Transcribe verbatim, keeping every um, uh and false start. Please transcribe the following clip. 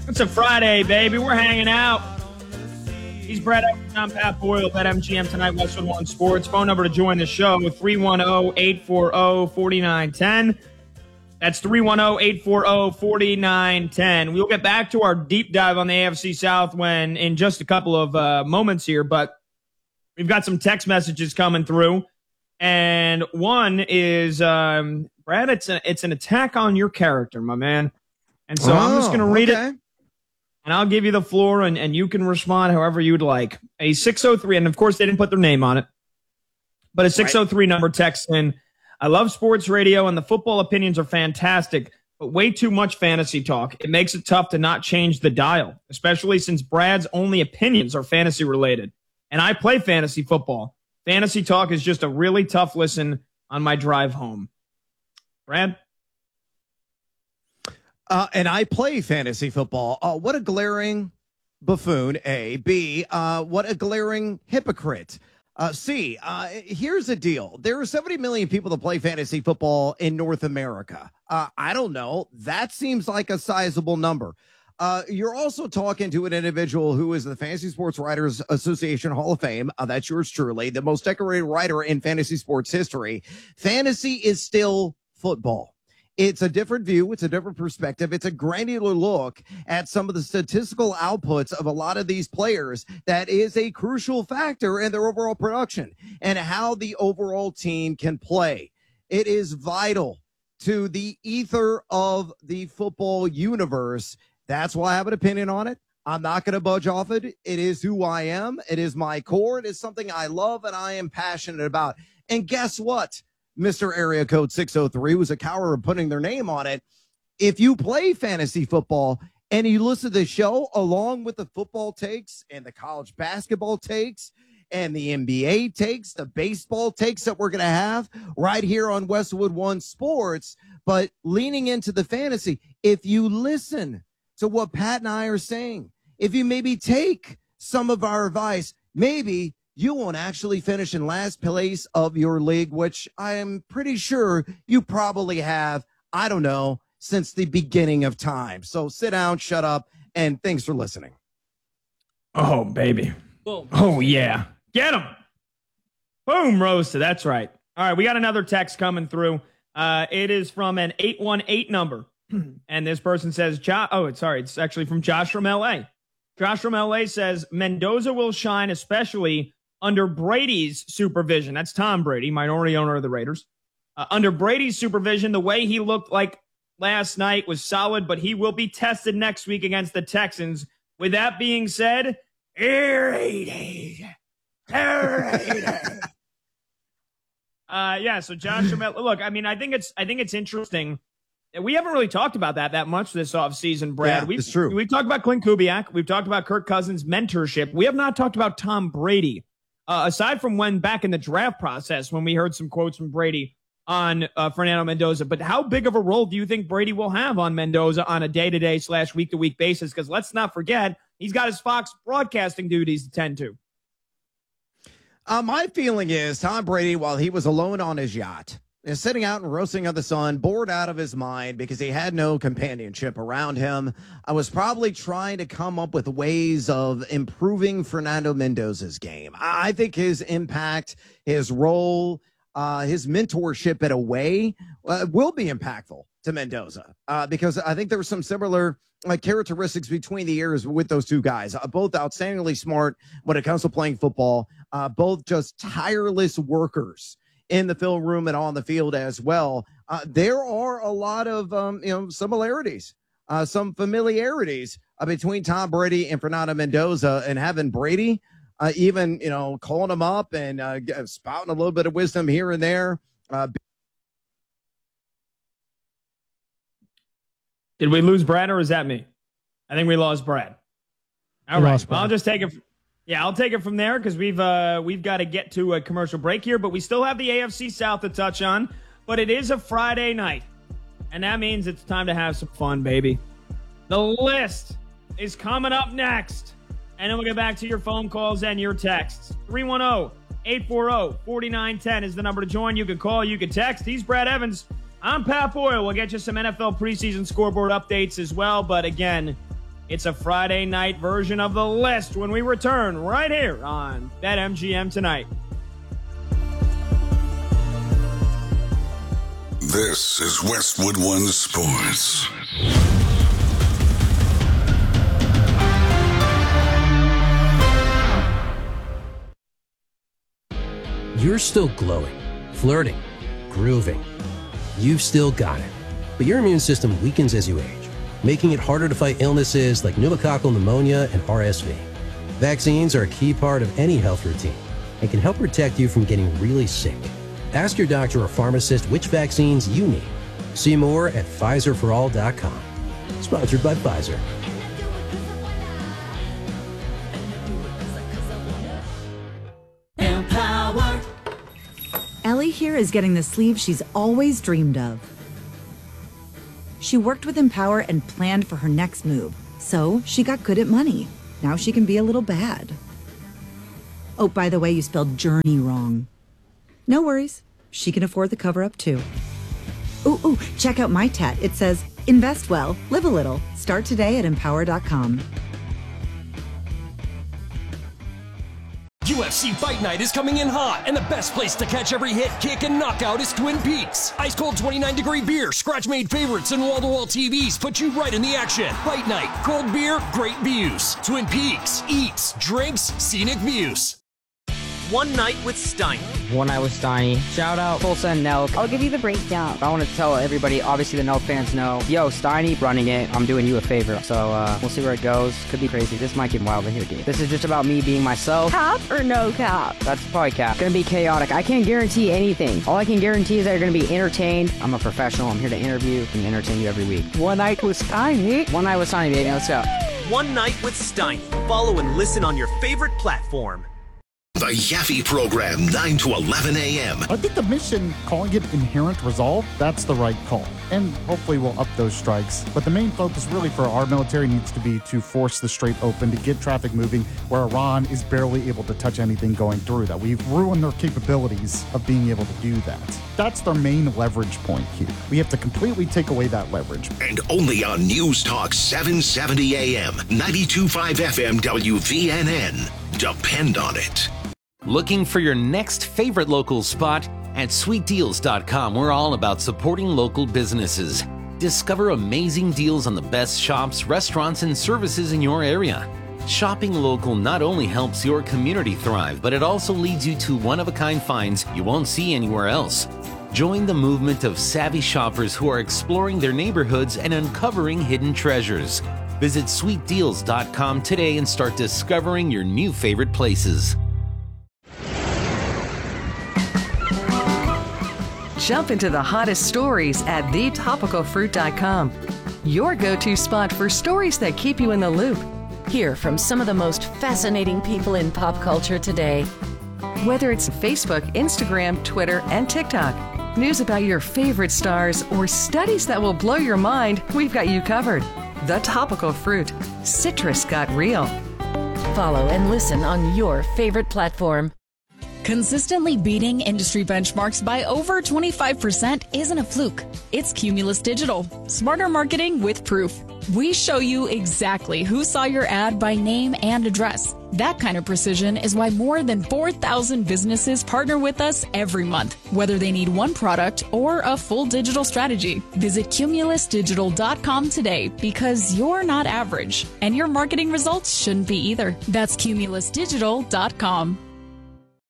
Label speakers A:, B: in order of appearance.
A: It's a Friday, baby. We're hanging out. He's Brett Evans. I'm Pat Boyle at M G M tonight, Westwood One Sports. Phone number to join the show with three one zero, eight four zero, four nine one zero. That's three one zero, eight four zero, four nine one zero. We'll get back to our deep dive on the A F C South when in just a couple of uh, moments here, but we've got some text messages coming through. And one is, um, Brad, it's, a, it's an attack on your character, my man. And so oh, I'm just going to read okay. it. And I'll give you the floor, and, and you can respond however you'd like. A six oh three, and of course they didn't put their name on it, but a six oh three right. number text in. I love sports radio, and the football opinions are fantastic, but way too much fantasy talk. It makes it tough to not change the dial, especially since Brad's only opinions are fantasy related. And I play fantasy football. Fantasy talk is just a really tough listen on my drive home. Brad?
B: Uh, and I play fantasy football. Uh, what a glaring buffoon, A. B, uh, what a glaring hypocrite. Uh, C, uh, here's the deal. There are seventy million people that play fantasy football in North America. Uh, I don't know. That seems like a sizable number. Uh, you're also talking to an individual who is the Fantasy Sports Writers Association Hall of Fame. Uh, that's yours truly, the most decorated writer in fantasy sports history. Fantasy is still football. It's a different view. It's a different perspective. It's a granular look at some of the statistical outputs of a lot of these players that is a crucial factor in their overall production and how the overall team can play. It is vital to the ether of the football universe. That's why I have an opinion on it. I'm not going to budge off it. It is who I am. It is my core. It is something I love and I am passionate about. And guess what? Mister Area Code six oh three was a coward of putting their name on it. If you play fantasy football and you listen to the show along with the football takes and the college basketball takes and the N B A takes, the baseball takes that we're going to have right here on Westwood One Sports, but leaning into the fantasy, if you listen to what Pat and I are saying, if you maybe take some of our advice, maybe you won't actually finish in last place of your league, which I am pretty sure you probably have, I don't know, since the beginning of time. So sit down, shut up, and thanks for listening.
A: Oh, baby. Boom. Oh, yeah. Get him. Boom, roasted. That's right. All right, we got another text coming through. Uh, it is from an eight one eight number. And this person says, jo- oh, it's sorry, it's actually from Josh from L A. Josh from L A says, Mendoza will shine, especially under Brady's supervision. That's Tom Brady, minority owner of the Raiders. Uh, under Brady's supervision, the way he looked like last night was solid, but he will be tested next week against the Texans. With that being said, Raiders. Raiders. uh, yeah, so Josh, look, I mean, I think it's I think it's interesting. We haven't really talked about that that much this offseason, Brad.
B: Yeah,
A: we've,
B: it's true.
A: We've talked about Clint Kubiak. We've talked about Kirk Cousins' mentorship. We have not talked about Tom Brady. Uh, aside from when back in the draft process, when we heard some quotes from Brady on uh, Fernando Mendoza. But how big of a role do you think Brady will have on Mendoza on a day-to-day slash week-to-week basis? Because let's not forget, he's got his Fox broadcasting duties to tend to.
B: Uh, my feeling is Tom Brady, while he was alone on his yacht, is sitting out and roasting on the sun, bored out of his mind because he had no companionship around him. I was probably trying to come up with ways of improving Fernando Mendoza's game. I think his impact, his role, uh, his mentorship in a way uh, will be impactful to Mendoza uh, because I think there were some similar uh, characteristics between the ears with those two guys, uh, both outstandingly smart when it comes to playing football, uh, both just tireless workers in the film room and on the field as well. Uh, there are a lot of um, you know similarities, uh, some familiarities uh, between Tom Brady and Fernando Mendoza, and having Brady uh, even you know calling him up and uh, spouting a little bit of wisdom here and there. Uh,
A: Did we lose Brad, or is that me? I think we lost Brad. All right,
C: lost Brad.
A: Well, I'll just take it. Yeah, I'll take it from there because we've uh, we've got to get to a commercial break here, but we still have the A F C South to touch on. But it is a Friday night, and that means it's time to have some fun, baby. The list is coming up next, and then we'll get back to your phone calls and your texts. three one zero, eight four zero, four nine one zero is the number to join. You can call, you can text. He's Brad Evans. I'm Pat Boyle. We'll get you some N F L preseason scoreboard updates as well, but again, It's a Friday night version of the list when we return right here on BetMGM Tonight.
C: This is Westwood One Sports.
D: You're still glowing, flirting, grooving. You've still got it. But your immune system weakens as you age, making it harder to fight illnesses like pneumococcal pneumonia and R S V. Vaccines are a key part of any health routine and can help protect you from getting really sick. Ask your doctor or pharmacist which vaccines you need. See more at Pfizer for all dot com. Sponsored by Pfizer.
E: Ellie here is getting the sleeve she's always dreamed of. She worked with Empower and planned for her next move, so she got good at money. Now she can be a little bad. Oh, by the way, you spelled journey wrong. No worries. She can afford the cover-up, too. Ooh, ooh, check out my tat. It says, invest well, live a little. Start today at empower dot com.
F: U F C Fight Night is coming in hot, and the best place to catch every hit, kick, and knockout is Twin Peaks. Ice-cold twenty-nine degree beer, scratch-made favorites, and wall-to-wall T Vs put you right in the action. Fight Night, cold beer, great views. Twin Peaks, eats, drinks, scenic views.
G: One Night with Steiny.
H: One Night with Steiny. Shout out Full Send Nelk.
I: I'll give you the breakdown.
H: I want to tell everybody, obviously the Nelk fans know, yo, Steiny running it, I'm doing you a favor. So uh, we'll see where it goes. Could be crazy. This might get wild in here, dude. This is just about me being myself.
I: Cap or no cap?
H: That's probably cap. Gonna be chaotic. I can't guarantee anything. All I can guarantee is that you're gonna be entertained. I'm a professional. I'm here to interview and entertain you every week.
I: One Night with Steiny.
H: One Night with Steiny, baby. Let's go.
G: One Night with Steiny. Follow and listen on your favorite platform.
J: The Yaffe Program, nine to eleven a.m.
K: I think the mission, calling it Inherent Resolve, that's the right call. And hopefully we'll up those strikes. But the main focus really for our military needs to be to force the Strait open, to get traffic moving, where Iran is barely able to touch anything going through that. We've ruined their capabilities of being able to do that. That's their main leverage point here. We have to completely take away that leverage.
J: And only on News Talk seven seventy a.m., ninety-two point five F M W V N N. Depend on it.
L: Looking for your next favorite local spot? At sweet deals dot com, we're all about supporting local businesses. Discover amazing deals on the best shops, restaurants, and services in your area. Shopping local not only helps your community thrive, but it also leads you to one-of-a-kind finds you won't see anywhere else. Join the movement of savvy shoppers who are exploring their neighborhoods and uncovering hidden treasures. Visit sweet deals dot com today and start discovering your new favorite places.
M: Jump into the hottest stories at the topical fruit dot com. Your go-to spot for stories that keep you in the loop.
N: Hear from some of the most fascinating people in pop culture today.
M: Whether it's Facebook, Instagram, Twitter, and TikTok, news about your favorite stars, or studies that will blow your mind, we've got you covered. The Topical Fruit. Citrus got real.
N: Follow and listen on your favorite platform.
O: Consistently beating industry benchmarks by over twenty-five percent isn't a fluke. It's Cumulus Digital. Smarter marketing with proof. We show you exactly who saw your ad by name and address. That kind of precision is why more than four thousand businesses partner with us every month, whether they need one product or a full digital strategy. Visit cumulus digital dot com today, because you're not average, and your marketing results shouldn't be either. That's cumulus digital dot com.